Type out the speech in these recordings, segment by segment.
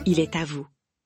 il est à vous.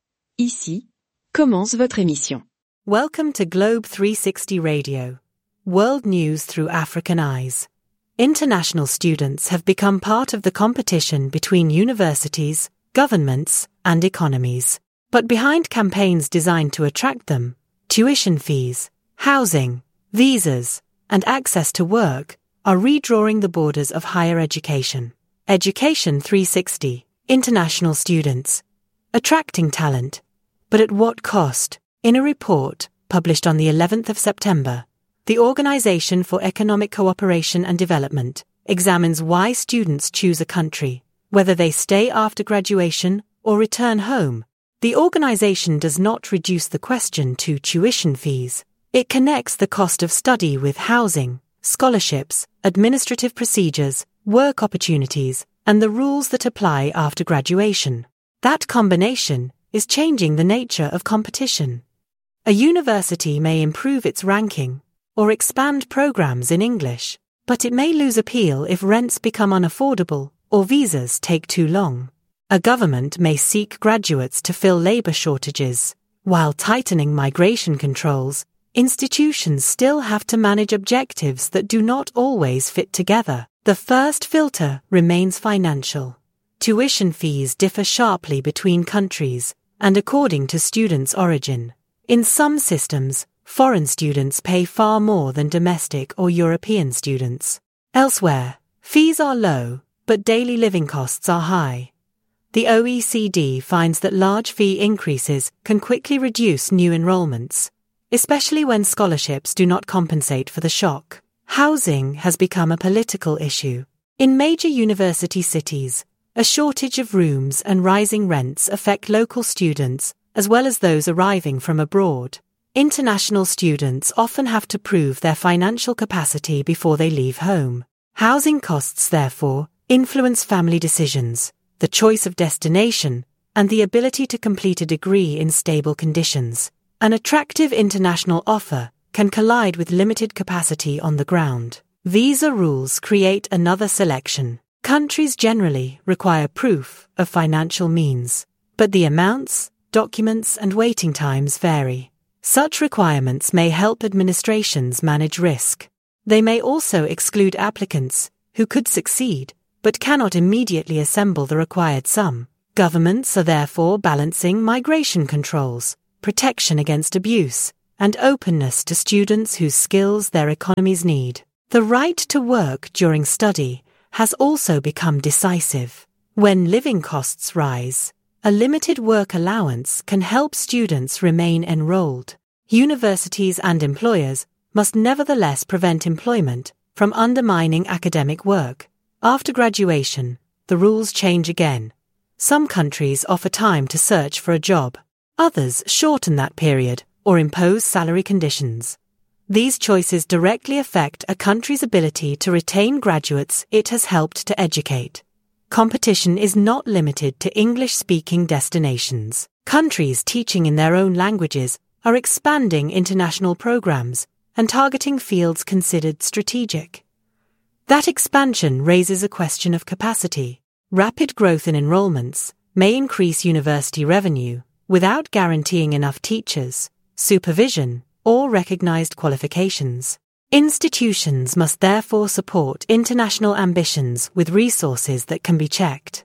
Ici, commence votre émission. Welcome to Globe 360 Radio, world news through African eyes. International students have become part of the competition between universities, governments, and economies. But behind campaigns designed to attract them, tuition fees, housing, visas, and access to work are redrawing the borders of higher education. Education 360, international students, attracting talent, but at what cost? In a report published on the 11th of September, the Organization for Economic Cooperation and Development examines why students choose a country, whether they stay after graduation or return home. The organization does not reduce the question to tuition fees. It connects the cost of study with housing, scholarships, administrative procedures, work opportunities, and the rules that apply after graduation. That combination is changing the nature of competition. A university may improve its ranking or expand programs in English, but it may lose appeal if rents become unaffordable or visas take too long. A government may seek graduates to fill labor shortages. While tightening migration controls, institutions still have to manage objectives that do not always fit together. The first filter remains financial. Tuition fees differ sharply between countries and according to students' origin. In some systems, foreign students pay far more than domestic or European students. Elsewhere, fees are low, but daily living costs are high. The OECD finds that large fee increases can quickly reduce new enrollments, especially when scholarships do not compensate for the shock. Housing has become a political issue. In major university cities, a shortage of rooms and rising rents affect local students as well as those arriving from abroad. International students often have to prove their financial capacity before they leave home. Housing costs, therefore, influence family decisions, the choice of destination, and the ability to complete a degree in stable conditions. An attractive international offer can collide with limited capacity on the ground. Visa rules create another selection. Countries generally require proof of financial means, but the amounts, documents, and waiting times vary. Such requirements may help administrations manage risk. They may also exclude applicants who could succeed but cannot immediately assemble the required sum. Governments are therefore balancing migration controls, protection against abuse, and openness to students whose skills their economies need. The right to work during study has also become decisive. When living costs rise, a limited work allowance can help students remain enrolled. Universities and employers must nevertheless prevent employment from undermining academic work. After graduation, the rules change again. Some countries offer time to search for a job. Others shorten that period or impose salary conditions. These choices directly affect a country's ability to retain graduates it has helped to educate. Competition is not limited to English-speaking destinations. Countries teaching in their own languages are expanding international programs and targeting fields considered strategic. That expansion raises a question of capacity. Rapid growth in enrollments may increase university revenue without guaranteeing enough teachers, supervision, or recognized qualifications. Institutions must therefore support international ambitions with resources that can be checked.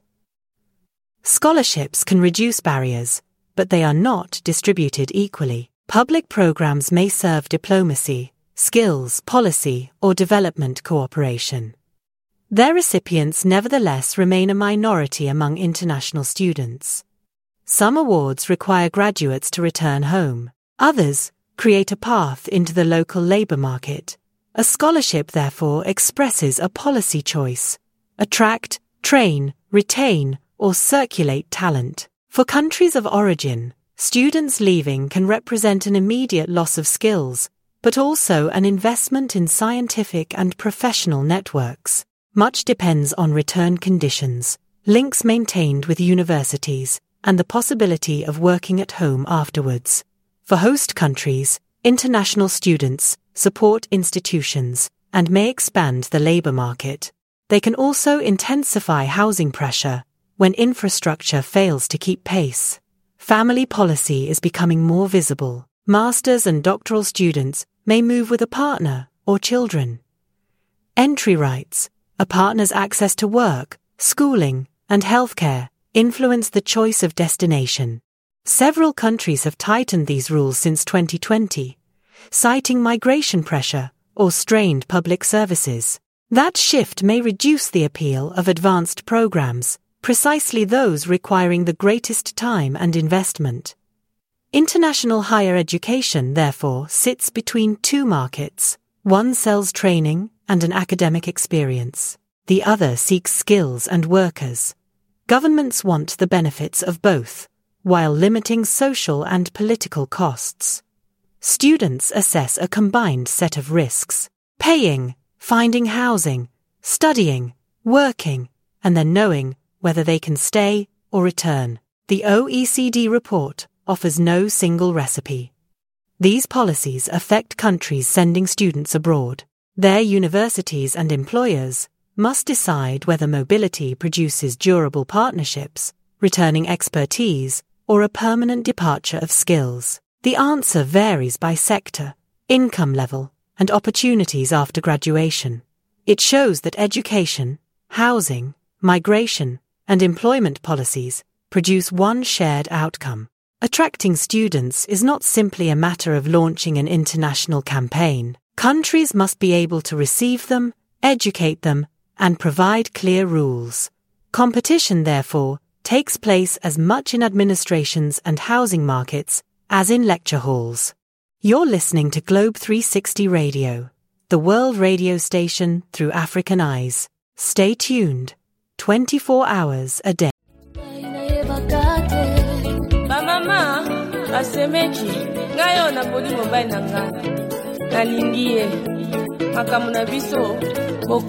Scholarships can reduce barriers, but they are not distributed equally. Public programs may serve diplomacy, skills, policy, or development cooperation. Their recipients nevertheless remain a minority among international students. Some awards require graduates to return home. Others create a path into the local labor market. A scholarship, therefore, expresses a policy choice: attract, train, retain, or circulate talent. For countries of origin, students leaving can represent an immediate loss of skills, but also an investment in scientific and professional networks. Much depends on return conditions, links maintained with universities, and the possibility of working at home afterwards. For host countries, international students support institutions and may expand the labor market. They can also intensify housing pressure, when infrastructure fails to keep pace. Family policy is becoming more visible. Masters and doctoral students may move with a partner or children. Entry rights, a partner's access to work, schooling, and healthcare, influence the choice of destination. Several countries have tightened these rules since 2020, citing migration pressure or strained public services. That shift may reduce the appeal of advanced programs, precisely those requiring the greatest time and investment. International higher education, therefore, sits between two markets. One sells training and an academic experience. The other seeks skills and workers. Governments want the benefits of both, while limiting social and political costs. Students assess a combined set of risks: paying, finding housing, studying, working, and then knowing whether they can stay or return. The OECD report offers no single recipe. These policies affect countries sending students abroad. Their universities and employers must decide whether mobility produces durable partnerships, returning expertise, or a permanent departure of skills. The answer varies by sector, income level, and opportunities after graduation. It shows that education, housing, migration, and employment policies produce one shared outcome. Attracting students is not simply a matter of launching an international campaign. Countries must be able to receive them, educate them, and provide clear rules. Competition, therefore, takes place as much in administrations and housing markets as in lecture halls. You're listening to Globe 360 Radio, the world radio station through African eyes. Stay tuned, 24 hours a day. Mama, asemeki, ngayo na podi mobile nanga. Nalingie, makamuna biso.